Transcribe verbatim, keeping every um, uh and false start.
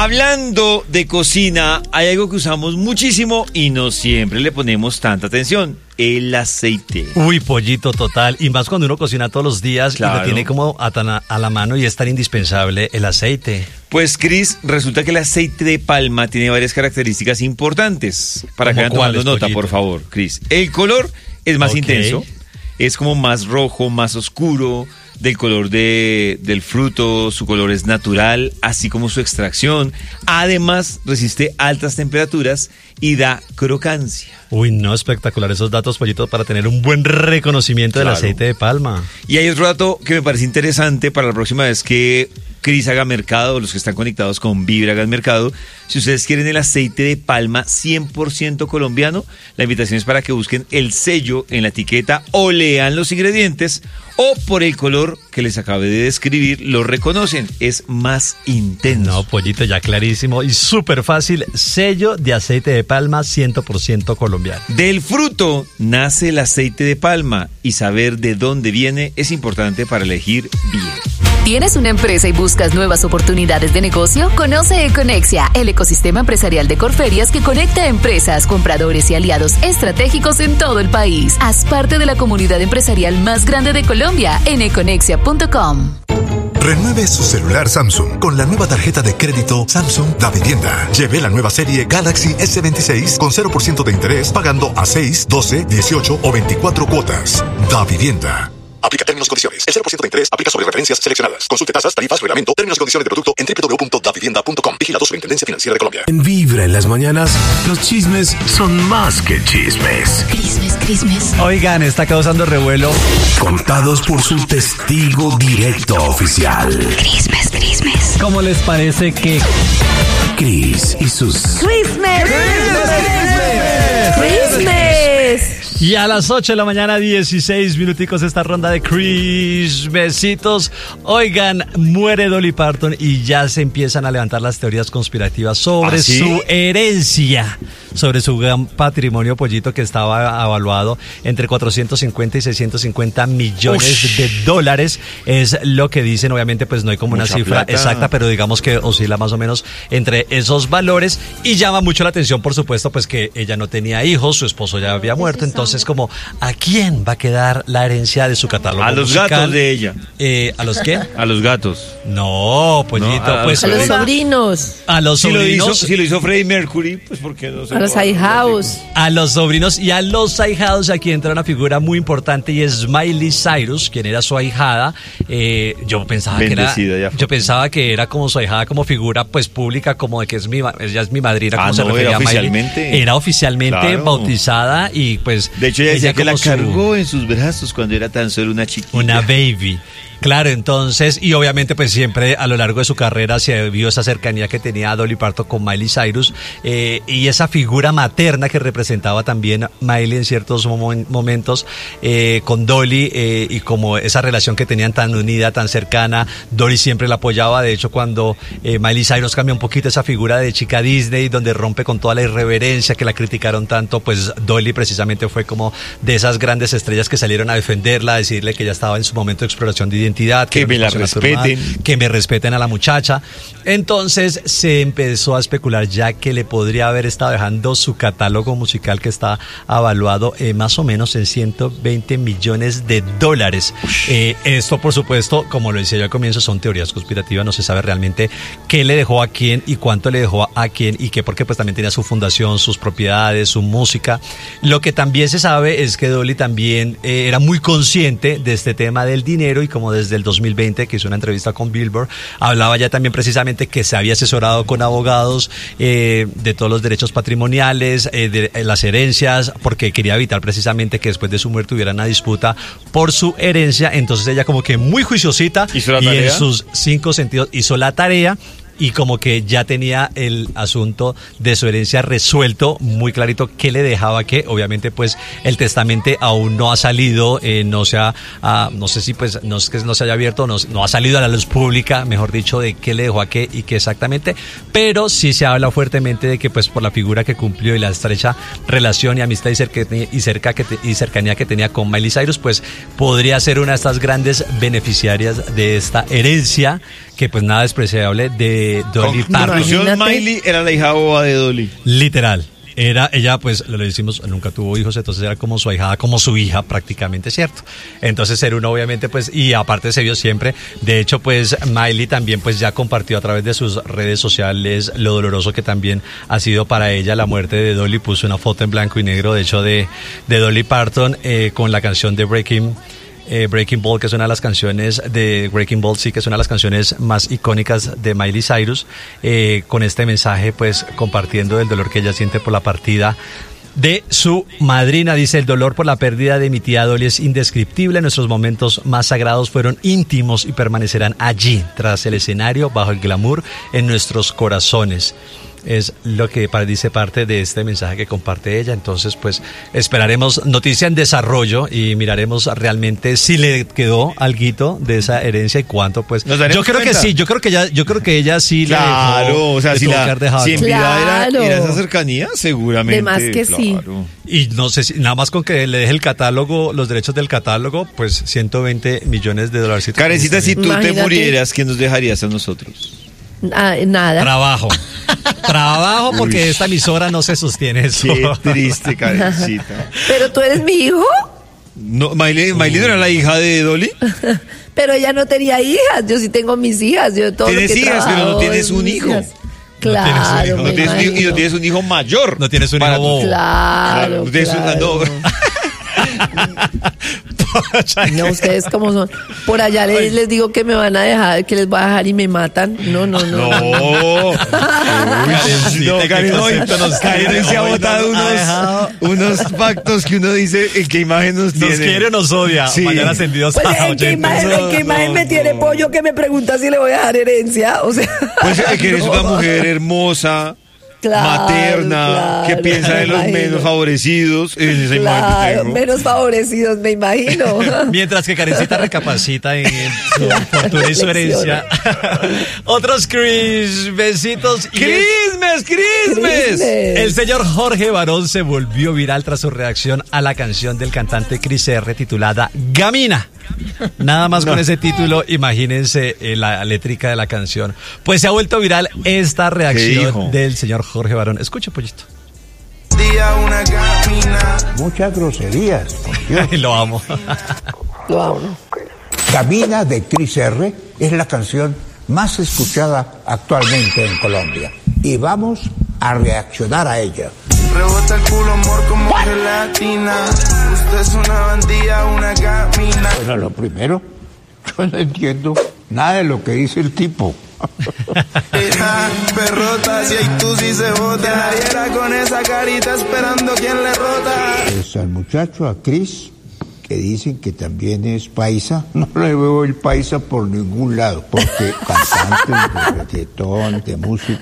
Hablando de cocina, hay algo que usamos muchísimo y no siempre le ponemos tanta atención: el aceite. Uy, pollito, total. Y más cuando uno cocina todos los días, claro, y lo tiene como a, tan a, a la mano, y es tan indispensable el aceite. Pues, Cris, resulta que el aceite de palma tiene varias características importantes. Para que vayan tomando nota, por favor, Cris. El color es más okay. intenso, es como más rojo, más oscuro, del color de, del fruto, su color es natural, así como su extracción. Además, resiste altas temperaturas y da crocancia. Uy, no, espectacular esos datos, pollito, para tener un buen reconocimiento claro. del aceite de palma. Y hay otro dato que me parece interesante para la próxima vez que Cris haga mercado, los que están conectados con Vibra hagan mercado. Si ustedes quieren el aceite de palma cien por ciento colombiano, la invitación es para que busquen el sello en la etiqueta o lean los ingredientes, o por el color que les acabé de describir lo reconocen, es más intenso. No, pollito, ya clarísimo y súper fácil, sello de aceite de palma cien por ciento colombiano. Del fruto nace el aceite de palma y saber de dónde viene es importante para elegir bien. ¿Tienes una empresa y buscas nuevas oportunidades de negocio? Conoce Econexia, el ecosistema empresarial de Corferias que conecta a empresas, compradores y aliados estratégicos en todo el país. Haz parte de la comunidad empresarial más grande de Colombia en econexia punto com. Renueve su celular Samsung con la nueva tarjeta de crédito Samsung Da Vivienda. Lleve la nueva serie Galaxy ese veintiséis con cero por ciento de interés pagando a seis, doce, dieciocho o veinticuatro cuotas. Da Vivienda. Aplica términos y condiciones. El cero por ciento de interés aplica sobre referencias seleccionadas. Consulte tasas, tarifas, reglamento, términos y condiciones de producto en doble u doble u doble u punto da vivienda punto com. Vigilado Superintendencia Financiera de Colombia. En Vibra en las mañanas, los chismes son más que chismes. Crismes, crismes. Oigan, está causando revuelo. Contados por su testigo directo oficial. Crismes, crismes. ¿Cómo les parece que Cris y sus Crismes? Crismes. Crismes. Y a las ocho de la mañana, dieciséis minuticos, esta ronda de Crismesitos. Oigan, muere Dolly Parton y ya se empiezan a levantar las teorías conspirativas sobre ¿Ah, sí? su herencia, sobre su gran patrimonio, pollito, que estaba evaluado entre cuatrocientos cincuenta y seiscientos cincuenta millones Ush. de dólares. Es lo que dicen, obviamente, pues no hay como Mucha una cifra plata. exacta, pero digamos que oscila más o menos entre esos valores. Y llama mucho la atención, por supuesto, pues que ella no tenía hijos, su esposo ya había muerto, entonces es como, ¿a quién va a quedar la herencia de su catálogo A los musical? gatos de ella. Eh, ¿A los qué? A los gatos. No, pollito, no, a pues... A los sobrinos. A los si sobrinos. Lo hizo, si lo hizo Freddie Mercury, pues ¿por qué no se A los ahijados. A los sobrinos y a los ahijados. Aquí entra una figura muy importante y es Miley Cyrus, quien era su ahijada. Eh, yo pensaba Bendecida, que era... Yo pensaba que era como su ahijada, como figura pues pública, como de que es mi, ella es mi madrina, como ah, se no, refería era a Miley. oficialmente. Era oficialmente claro. bautizada y pues... De hecho, ella decía que la su... cargó en sus brazos cuando era tan solo una chiquita. Una baby. Claro, entonces, y obviamente pues siempre a lo largo de su carrera se vio esa cercanía que tenía Dolly Parton con Miley Cyrus eh, y esa figura materna que representaba también Miley en ciertos mom- momentos eh, con Dolly eh, y como esa relación que tenían tan unida, tan cercana. Dolly siempre la apoyaba, de hecho cuando eh, Miley Cyrus cambia un poquito esa figura de chica Disney donde rompe con toda la irreverencia que la criticaron tanto, pues Dolly precisamente fue como de esas grandes estrellas que salieron a defenderla, a decirle que ya estaba en su momento de exploración de identidad. Que, que me la respeten, que me respeten a la muchacha. Entonces se empezó a especular ya que le podría haber estado dejando su catálogo musical que está avaluado eh, más o menos en ciento veinte millones de dólares. Eh, esto, por supuesto, como lo decía yo al comienzo, son teorías conspirativas. No se sabe realmente qué le dejó a quién y cuánto le dejó a quién y qué, porque pues también tenía su fundación, sus propiedades, su música. Lo que también se sabe es que Dolly también eh, era muy consciente de este tema del dinero y como desde el dos mil veinte, que hizo una entrevista con Billboard, hablaba ya también precisamente que se había asesorado con abogados eh, de todos los derechos patrimoniales, eh, de eh, las herencias, porque quería evitar precisamente que después de su muerte hubiera una disputa por su herencia. Entonces ella como que muy juiciosita y en sus cinco sentidos hizo la tarea. Y como que ya tenía el asunto de su herencia resuelto, muy clarito qué le dejaba qué. Obviamente pues el testamento aún no ha salido, eh, no se ha, ah, no sé si pues no es que no se haya abierto, no, no ha salido a la luz pública, mejor dicho, de qué le dejó a qué y qué exactamente, pero sí se habla fuertemente de que pues por la figura que cumplió y la estrecha relación y amistad y, cerca, y, cerca que te, y cercanía que tenía con Miley Cyrus, pues podría ser una de estas grandes beneficiarias de esta herencia que pues nada despreciable de de Dolly Parton. Conclusión, Miley era la hija boba de Dolly. Literal. Era, ella pues lo decimos, nunca tuvo hijos, entonces era como su ahijada, como su hija prácticamente, ¿cierto? Entonces ser uno obviamente pues, y aparte se vio siempre, de hecho pues Miley también pues ya compartió a través de sus redes sociales lo doloroso que también ha sido para ella la muerte de Dolly, puso una foto en blanco y negro de hecho de, de Dolly Parton eh, con la canción de Breaking Eh, Breaking Ball, que es una de las canciones de Breaking Ball, sí, que es una de las canciones más icónicas de Miley Cyrus, eh, con este mensaje, pues, compartiendo el dolor que ella siente por la partida de su madrina. Dice: el dolor por la pérdida de mi tía Dolly es indescriptible, nuestros momentos más sagrados fueron íntimos y permanecerán allí, tras el escenario, bajo el glamour, en nuestros corazones. Es lo que dice parte de este mensaje que comparte ella. Entonces pues esperaremos noticia en desarrollo y miraremos realmente si le quedó alguito de esa herencia y cuánto. Pues yo creo cuenta? que sí, yo creo que ella, yo creo que ella sí claro, le dejó, o sea, si, la, si en vida claro. era, era esa cercanía, seguramente. De más que claro. sí. Y no sé si nada más con que le deje el catálogo, los derechos del catálogo, pues ciento veinte millones de dólares. Karencita, si tú Imagínate. te murieras, ¿qué nos dejarías a nosotros? Ah, nada. Trabajo. Trabajo porque Uy. esta emisora no se sostiene eso. Qué triste, Karencita. ¿Pero tú eres mi hijo? No, Miley, Miley no era la hija de Dolly. Pero ella no tenía hijas, yo sí tengo mis hijas. Yo todo tienes lo que hijas, pero no tienes un hijo. Hijas. Claro, no tienes un hijo, y no tienes un hijo mayor. No tienes un hijo bobo. Claro, claro. No tienes claro. Una, no. No, ustedes como son. Por allá les, les digo que me van a dejar, que les voy a dejar y me matan. No, no, no. No. No, Karen se ha botado unos, unos pactos que uno dice, ¿en qué imagen nos tiene? Nos quiere o nos odia. Sí. Mañana ascendidos pues, a ¿en qué imagen, ¿en qué imagen no, me tiene no. pollo que me pregunta si le voy a dejar herencia? O sea, pues es que eres no. una mujer hermosa. Claro, materna, claro, que piensa de los menos favorecidos. En esa claro, menos favorecidos, me imagino. Mientras que Karencita recapacita en su fortuna y su herencia. Otros Chris, besitos. ¡Christmas, Christmas! El señor Jorge Barón se volvió viral tras su reacción a la canción del cantante Cris R titulada Gamina. Nada más no. con ese título, imagínense eh, la létrica de la canción. Pues se ha vuelto viral esta reacción del señor Jorge Barón. Escucha, pollito. Muchas groserías, por Dios. Lo amo. Lo amo. Gamina de Cris R es la canción más escuchada actualmente en Colombia. Y vamos a reaccionar a ella. Rebota el culo, amor, como gelatina. Usted es una bandida, una gamina. Bueno, lo primero, yo no entiendo nada de lo que dice el tipo. Mira, perrota, si hay tú si se bota. Era con esa carita esperando quien le rota. Pues al muchacho, a Cris, que dicen que también es paisa, no le veo el paisa por ningún lado, porque cantante de reggaetón, de música,